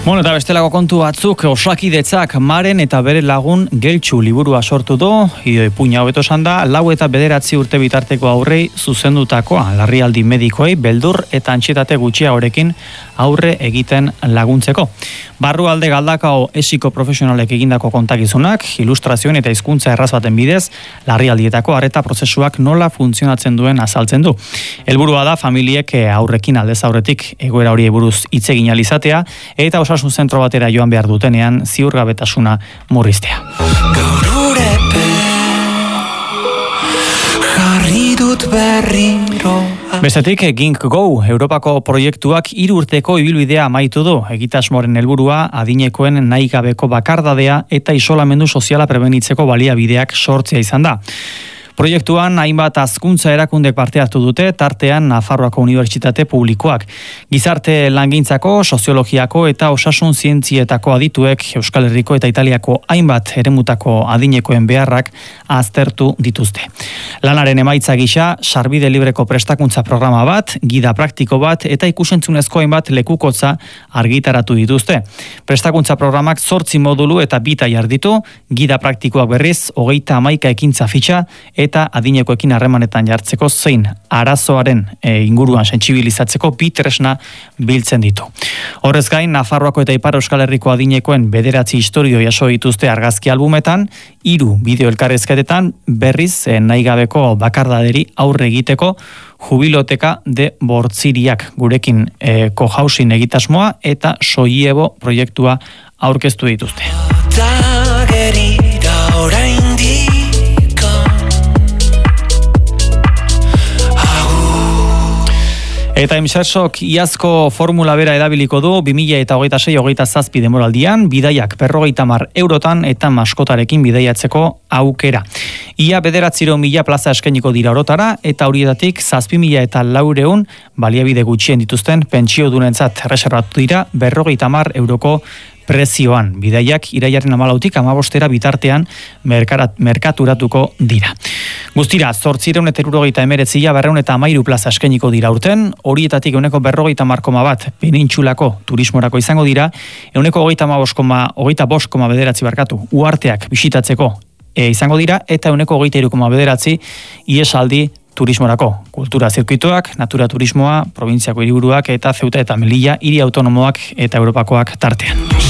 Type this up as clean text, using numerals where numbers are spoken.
Bueno, eta bestelako kontu batzuk, Osakidetzak Maren eta bere lagun Geltxu liburua sortu du, ipuina hobeto esan da, 4 eta 9 urte bitarteko aurrei zuzendutakoa, larrialdi medikoei, beldur eta antsietate gutxiagorekin aurre egiten laguntzeko. Barrualde Galdakao esiko profesionalek egindako kontakizunak, ilustrazioen eta hizkuntza erraz baten bidez, larrialdietako arreta prozesuak nola funtzionatzen duen azaltzen du. Helburua da familiek aurrekin aldez aurretik egoera hori buruz hitz egin ahal izatea eta osasun zentro batera joan behar dutenean ziurgabetasuna murriztea. Bestetik, Gink Go, Europako proiektuak 3 urteko ibilbidea amaitu du. Egitasmoaren helburua adinekoen nahigabeko bakardadea eta isolamendu soziala prebenitzeko baliabideak sortzea izan da. Proiektuan hainbat hazkuntza erakundek parte hartu dute, tartean Nafarroako Unibertsitate Publikoak. Gizarte langintzako, soziologiako eta osasun zientzietako adituek Euskal Herriko eta Italiako hainbat eremutako adinekoen beharrak aztertu dituzte. Lanaren emaitza gisa, sarbide libreko prestakuntza programa bat, gida praktiko bat eta ikusentzunezko hainbat lekukotza argitaratu dituzte. Prestakuntza programak 8 modulu eta 2 tailer ditu, gida praktikoak berriz 31 ekintza fitxa eta adinekoekin harremanetan jartzeko zein arazoaren inguruan sentsibilizatzeko 2 tresna biltzen ditu. Horrez gain, Nafarroako eta Ipar Euskal Herriko adinekoen 9 istorio jaso dituzte argazki albumetan, 3 bideo elkarrizketetan berriz nahigabeko bakardaderi aurre egiteko Jubiloteka de Bortziriak gurekin cohousing egitasmoa eta Soiebo proiektua aurkeztu dituzte. Eta Imsersok iazko formula bera edabiliko du 2026-27 denboraldian, bidaiak 50 eurotan eta maskotarekin bidaiatzeko aukera. Ia 900.000 plaza eskainiko dira orotara eta horietatik 7.400 baliabide gutxien dituzten pentsiodunentzat erreserbatu dira 50 euroko prezioan. Bidaiak irailaren 14tik 15 bitartean merkaturatuko dira. Guztira, 879 213 plaza eskainiko dira urten, horietatik 50,1 penintxulako turismorako izango dira, 25,9 uharteak bisitatzeko izango dira, eta 23,9 iesaldi turismorako. Kultura zirkuituak, natura turismoa, probintziako hiriburuak eta Zeuta eta Melilla hiri autonomoak eta Europakoak tartean.